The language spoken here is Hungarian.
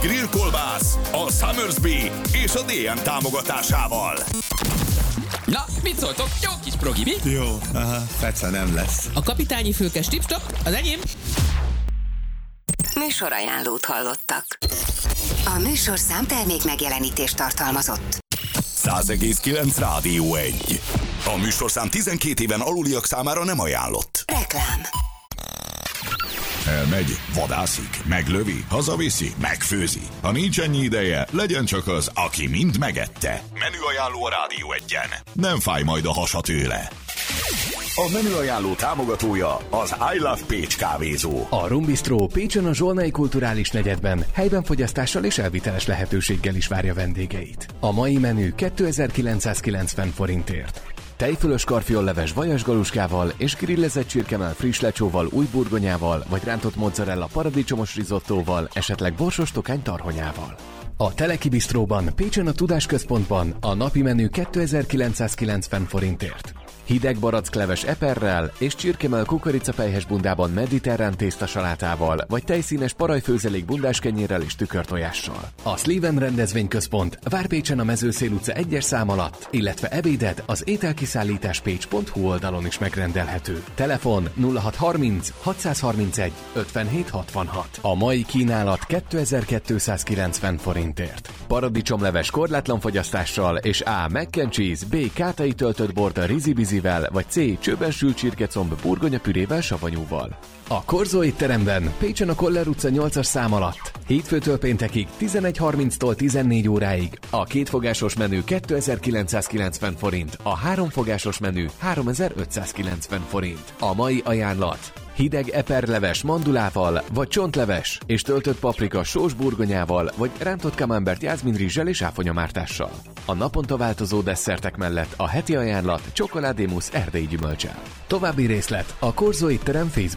Grillkolbász a Summersby és a DM támogatásával. Na, mit szóltok? Jó kis progi, mi? Jó, Feca nem lesz. A kapitányi fülkes tipstop, az enyém. Műsorajánlót hallottak. A műsorszám termék megjelenítést tartalmazott. 100,9 Rádió 1. A műsorszám 12 éven aluliak számára nem ajánlott. Reklám. Elmegy, vadászik, meglövi, hazaviszi, megfőzi. Ha nincs ennyi ideje, legyen csak az, aki mind megette. Menüajánló a Rádió 1-en. Nem fáj majd a hasa tőle. A menüajánló támogatója az I Love Pécs kávézó. A Rum Bistro Pécsen a Zsolnai Kulturális Negyedben helyben fogyasztással és elviteles lehetőséggel is várja vendégeit. A mai menü 2990 forintért. Tejfölös karfiolleves vajas galuskával és grillezett csirkemell friss lecsóval, új burgonyával, vagy rántott mozzarella paradicsomos risottóval, esetleg borsos tokány tarhonyával. A Teleki Bistróban, Pécsen a Tudásközpontban a napi menü 2990 forintért. Hideg barackleves eperrel és csirkemell kukoricapelyhes bundában mediterrán tésztasalátával, vagy tejszínes parajfőzelék bundáskenyérrel és tükörtojással. A Sliven rendezvényközpont vár Pécsen a Mezőszél utca 1-es szám alatt, illetve ebéded az ételkiszállításpécs.hu oldalon is megrendelhető. Telefon 0630 631 57 66. A mai kínálat 2290 forintért. Paradicsomleves korlátlan fogyasztással és A. mac and cheese, B. kátai töltött borda rizibizivel, vagy C. csőben sült csirkecomb burgonyapürével savanyúval. A Korzó étteremben Pécsen a Koller utca 8-as szám alatt hétfőtől péntekig 11:30-tól 14 óráig a kétfogásos menü 2990 forint, a háromfogásos menü 3590 forint. A mai ajánlat: hideg eperleves mandulával, vagy csontleves és töltött paprika sós burgonyával, vagy rántott camembert jászminrizssel és áfonyamártással. A naponta változó desszertek mellett a heti ajánlat csokoládémusz erdélyi gyümölccsel. További részlet a Korzó étterem Facebook